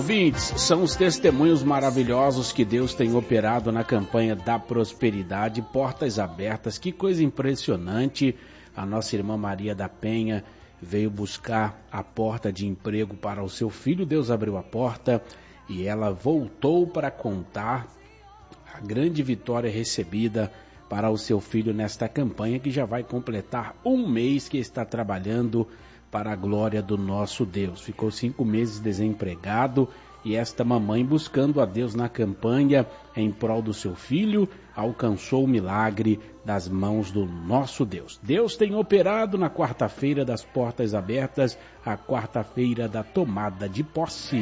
Ouvintes, são os testemunhos maravilhosos que Deus tem operado na campanha da prosperidade, portas abertas. Que coisa impressionante. A nossa irmã Maria da Penha veio buscar a porta de emprego para o seu filho. Deus abriu a porta e ela voltou para contar a grande vitória recebida para o seu filho nesta campanha, que já vai completar 1 mês que está trabalhando para a glória do nosso Deus. Ficou 5 meses desempregado e esta mamãe, buscando a Deus na campanha em prol do seu filho, alcançou o milagre das mãos do nosso Deus. Deus tem operado na quarta-feira das portas abertas, a quarta-feira da tomada de posse.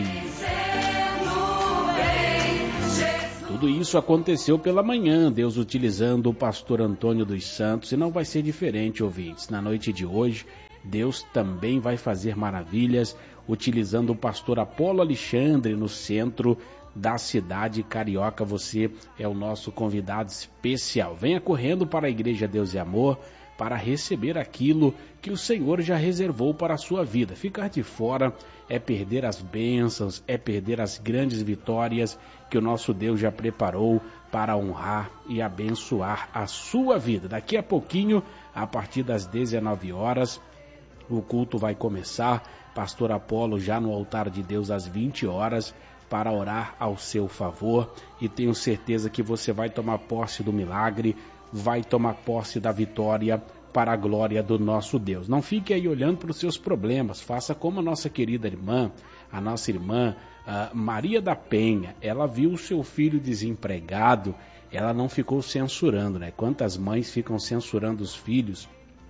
Tudo isso aconteceu pela manhã, Deus utilizando o pastor Antônio dos Santos, e não vai ser diferente, ouvintes. Na noite de hoje, Deus também vai fazer maravilhas, utilizando o pastor Apolo Alexandre no centro da cidade carioca. Você é o nosso convidado especial. Venha correndo para a Igreja Deus e Amor para receber aquilo que o Senhor já reservou para a sua vida. Ficar de fora é perder as bênçãos, é perder as grandes vitórias que o nosso Deus já preparou para honrar e abençoar a sua vida. Daqui a pouquinho, a partir das 19 horas, o culto vai começar. Pastor Apolo já no altar de Deus às 20 horas para orar ao seu favor, e tenho certeza que você vai tomar posse do milagre, vai tomar posse da vitória para a glória do nosso Deus. Não fique aí olhando para os seus problemas, faça como a nossa querida irmã, a nossa irmã Maria da Penha. Ela viu o seu filho desempregado, ela não ficou censurando, né? Quantas mães ficam censurando os filhos,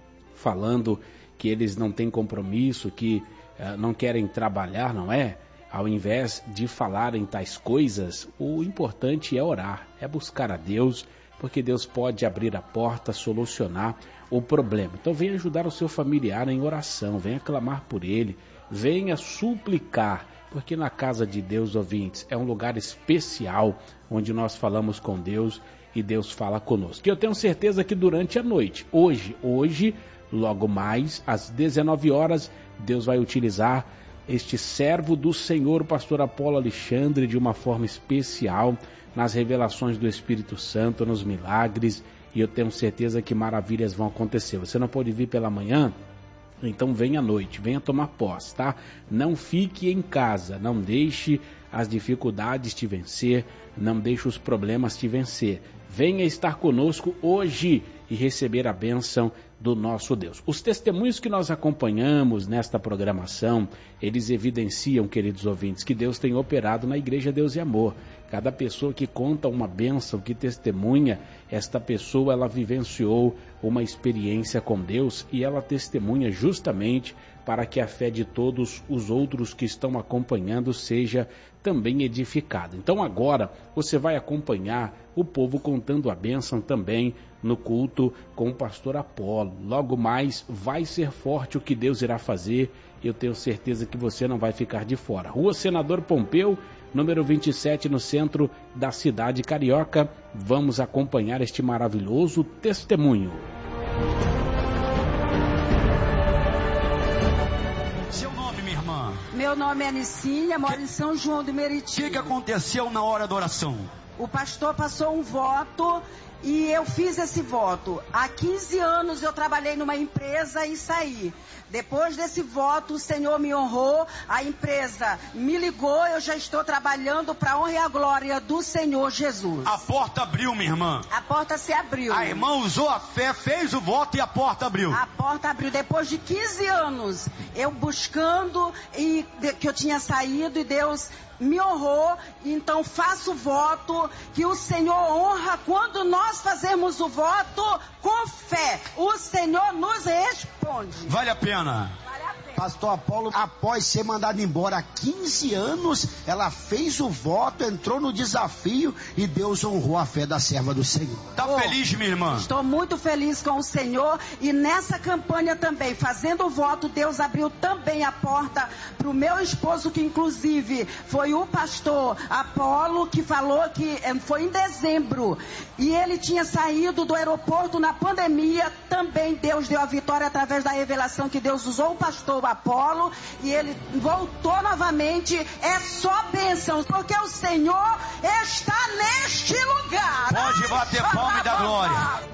falando que eles não têm compromisso, que não querem trabalhar, não é? Ao invés de falarem tais coisas, o importante é orar, é buscar a Deus, porque Deus pode abrir a porta, solucionar o problema. Então venha ajudar o seu familiar em oração, venha clamar por ele, venha suplicar, porque na casa de Deus, ouvintes, é um lugar especial, onde nós falamos com Deus e Deus fala conosco. E eu tenho certeza que durante a noite, hoje, logo mais, às 19 horas, Deus vai utilizar este servo do Senhor, o pastor Apolo Alexandre, de uma forma especial, nas revelações do Espírito Santo, nos milagres, e eu tenho certeza que maravilhas vão acontecer. Você não pode vir pela manhã? Então venha à noite, venha tomar posse, tá? Não fique em casa, não deixe as dificuldades te vencer, não deixe os problemas te vencer. Venha estar conosco hoje e receber a bênção do nosso Deus. Os testemunhos que nós acompanhamos nesta programação, eles evidenciam, queridos ouvintes, que Deus tem operado na Igreja Deus e Amor. Cada pessoa que conta uma bênção, que testemunha, esta pessoa ela vivenciou uma experiência com Deus e ela testemunha justamente para que a fé de todos os outros que estão acompanhando seja também edificada. Então agora você vai acompanhar o povo contando a bênção também no culto com o pastor Apolo. Logo mais vai ser forte o que Deus irá fazer. Eu tenho certeza que você não vai ficar de fora. Rua Senador Pompeu, número 27, no centro da cidade carioca. Vamos acompanhar este maravilhoso testemunho. Seu nome, minha irmã? Meu nome é Anicínia, moro em São João do Meriti. O que aconteceu na hora da oração? O pastor passou um voto e eu fiz esse voto. Há 15 anos eu trabalhei numa empresa e saí. Depois desse voto, o Senhor me honrou, a empresa me ligou, eu já estou trabalhando para a honra e a glória do Senhor Jesus. A porta abriu, minha irmã. A porta se abriu. A irmã usou a fé, fez o voto e a porta abriu. A porta abriu. Depois de 15 anos, eu buscando e que eu tinha saído e Deus me honrou, então faço voto que o Senhor honra quando nós fazemos o voto com fé. O Senhor nos responde. Vale a pena. Pastor Apolo, após ser mandado embora há 15 anos, ela fez o voto, entrou no desafio e Deus honrou a fé da serva do Senhor. Tá feliz, minha irmã? Estou muito feliz com o Senhor e nessa campanha também, fazendo o voto, Deus abriu também a porta para o meu esposo, que inclusive foi o pastor Apolo, que falou que foi em dezembro e ele tinha saído do aeroporto na pandemia. Também Deus deu a vitória através da revelação que Deus usou o pastor o Apolo e ele voltou novamente. É só bênçãos, porque o Senhor está neste lugar. Pode bater palma e dar glória.